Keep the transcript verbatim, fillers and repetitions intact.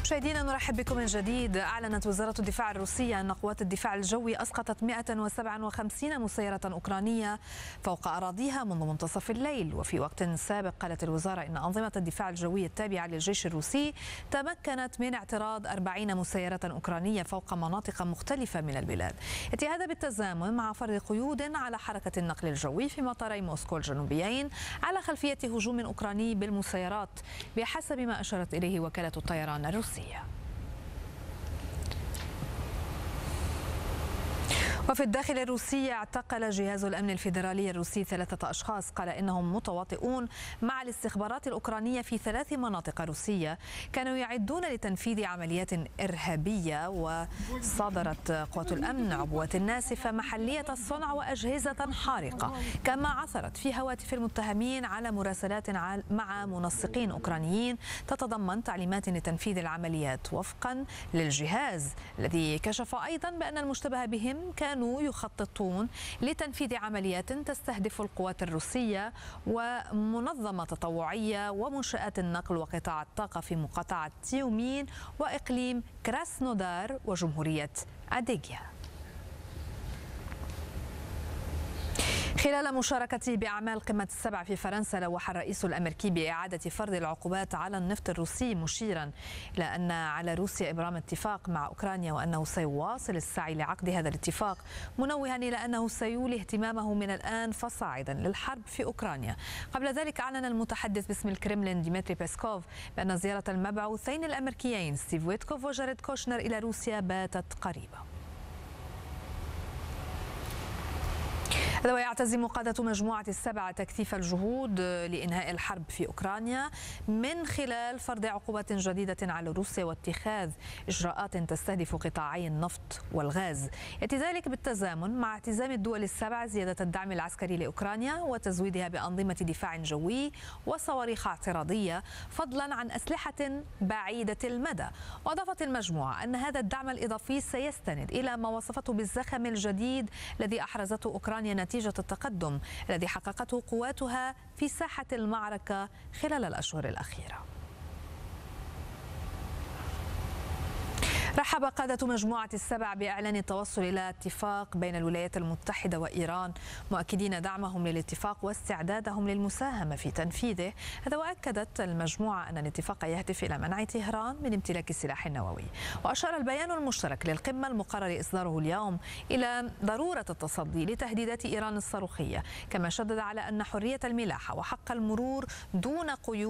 مشاهدينا نرحب بكم من جديد. أعلنت وزارة الدفاع الروسية أن قوات الدفاع الجوي أسقطت مئة وسبعة وخمسين مسيرة أوكرانية فوق أراضيها منذ منتصف الليل. وفي وقت سابق قالت الوزارة إن أنظمة الدفاع الجوي التابعة للجيش الروسي تمكنت من اعتراض أربعين مسيرة أوكرانية فوق مناطق مختلفة من البلاد. يأتي هذا بالتزامن مع فرض قيود على حركة النقل الجوي في مطاري موسكو الجنوبيين على خلفية هجوم أوكراني بالمسيرات بحسب ما أشارت إليه وكالة الطيران الروسية. وفي الداخل الروسي اعتقل جهاز الأمن الفيدرالي الروسي ثلاثة أشخاص قال إنهم متواطئون مع الاستخبارات الأوكرانية في ثلاث مناطق روسية كانوا يعدون لتنفيذ عمليات إرهابية. وصادرت قوات الأمن عبوات ناسفة محلية الصنع وأجهزة حارقة، كما عثرت في هواتف المتهمين على مراسلات مع منسقين أوكرانيين تتضمن تعليمات لتنفيذ العمليات وفقا للجهاز، الذي كشف أيضا بأن المشتبه بهم كان كانوا يخططون لتنفيذ عمليات تستهدف القوات الروسية ومنظمة تطوعية ومنشآت النقل وقطاع الطاقة في مقاطعة تيومين وإقليم كراسنودار وجمهورية أديغيا. خلال مشاركته بأعمال قمة السبع في فرنسا، لوح الرئيس الأمريكي بإعادة فرض العقوبات على النفط الروسي، مشيرا إلى أن على روسيا إبرام اتفاق مع أوكرانيا وأنه سيواصل السعي لعقد هذا الاتفاق، منوها إلى أنه سيولي اهتمامه من الآن فصاعدا للحرب في أوكرانيا. قبل ذلك أعلن المتحدث باسم الكرملين ديمتري بيسكوف بأن زيارة المبعوثين الأمريكيين ستيف ويتكوف وجاريد كوشنر إلى روسيا باتت قريبة. هذا ويعتزم قادة مجموعة السبع تكثيف الجهود لإنهاء الحرب في أوكرانيا من خلال فرض عقوبات جديدة على روسيا واتخاذ إجراءات تستهدف قطاعي النفط والغاز. يأتي ذلك بالتزامن مع التزام الدول السبع زيادة الدعم العسكري لأوكرانيا وتزويدها بأنظمة دفاع جوي وصواريخ اعتراضية، فضلا عن أسلحة بعيدة المدى. وأضافت المجموعة أن هذا الدعم الإضافي سيستند إلى ما وصفته بالزخم الجديد الذي أحرزته أوكرانيا نتيجة التقدم الذي حققته قواتها في ساحة المعركة خلال الأشهر الأخيرة. رحب قادة مجموعة السبع بإعلان التوصل إلى اتفاق بين الولايات المتحدة وإيران، مؤكدين دعمهم للاتفاق واستعدادهم للمساهمة في تنفيذه. هذا وأكدت المجموعة أن الاتفاق يهدف إلى منع طهران من امتلاك السلاح النووي. وأشار البيان المشترك للقمة المقرر إصداره اليوم إلى ضرورة التصدي لتهديدات إيران الصاروخية، كما شدد على أن حرية الملاحة وحق المرور دون قيود